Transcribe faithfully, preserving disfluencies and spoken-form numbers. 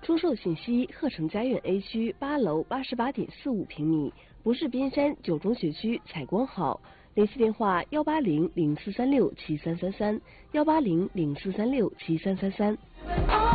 出售信息：鹤城家苑 A 区八楼八十八点四五平米，不是边山九中学区采光好。联系电话：幺八零零四三六七三三三，幺八零零四三六七三三三。